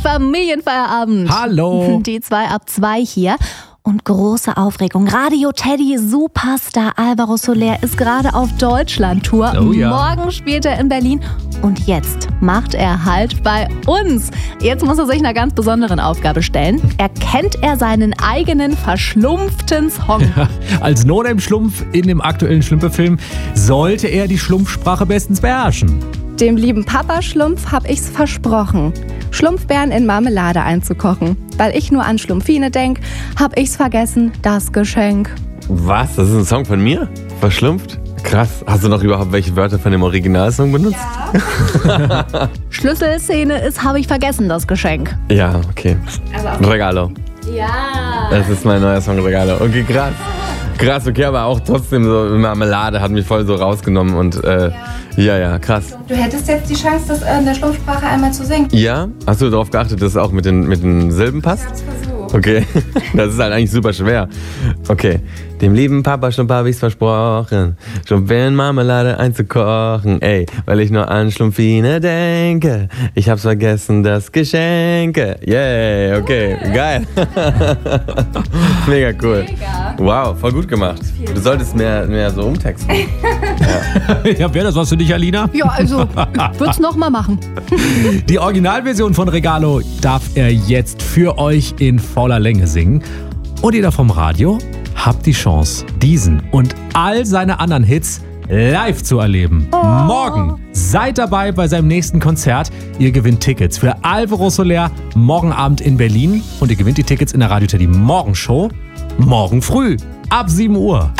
Familienfeierabend. Hallo. Die 2 ab 2 hier. Und große Aufregung. Radio Teddy Superstar Alvaro Soler ist gerade auf Deutschland-Tour. Oh ja. Morgen spielt er in Berlin. Und jetzt macht er Halt bei uns. Jetzt muss er sich einer ganz besonderen Aufgabe stellen. Erkennt er seinen eigenen verschlumpften Song? Als No-Name-Schlumpf in dem aktuellen Schlümpfe-Film sollte er die Schlumpfsprache bestens beherrschen. Dem lieben Papa Schlumpf hab ich's versprochen, Schlumpfbeeren in Marmelade einzukochen. Weil ich nur an Schlumpfine denk, hab ich's vergessen, das Geschenk. Was? Das ist ein Song von mir? Verschlumpft? Krass. Hast du noch überhaupt welche Wörter von dem Originalsong benutzt? Ja. Schlüsselszene ist, habe ich vergessen, das Geschenk. Ja, okay. Regalo. Ja. Das ist mein neuer Song, Regalo. Okay, krass. Krass, okay, aber auch trotzdem so Marmelade hat mich voll so rausgenommen und ja, krass. Du hättest jetzt die Chance, das in der Schlumpfsprache einmal zu singen. Ja? Hast du darauf geachtet, dass es auch mit den Silben passt? Ich hab's versucht. Okay, das ist halt eigentlich super schwer. Okay, dem lieben Papa Schlumpf habe ich's versprochen, Schlumpfbeeren in Marmelade einzukochen, ey, weil ich nur an Schlumpfine denke. Ich hab's vergessen, das Geschenke. Yay, okay, geil. Mega cool. Mega. Wow, voll gut gemacht. Du solltest mehr so umtexten. Ja, wäre das was für dich, Alina? Ja, also, ich würd's nochmal machen. Die Originalversion von Regalo darf er jetzt für euch in voller Länge singen. Und ihr da vom Radio habt die Chance, diesen und all seine anderen Hits live zu erleben. Morgen seid dabei bei seinem nächsten Konzert. Ihr gewinnt Tickets für Alvaro Soler morgen Abend in Berlin. Und ihr gewinnt die Tickets in der Radio Teddy Morgenshow morgen früh ab 7 Uhr.